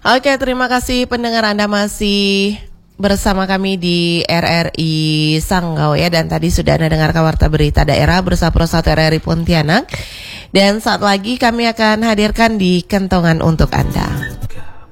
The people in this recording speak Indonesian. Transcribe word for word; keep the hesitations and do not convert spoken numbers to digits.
Oke, terima kasih pendengar, Anda masih bersama kami di R R I Sanggau ya. Dan tadi sudah Anda dengar Warta Berita Daerah bersama Pro satu R R I Pontianak. Dan saat lagi kami akan hadirkan di Kentongan untuk Anda.